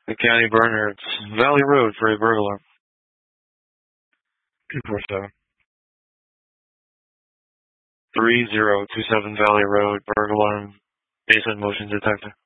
The county burner. It's Valley Road for a burglar. 247. 3027 Valley Road, burglar, basement motion detector.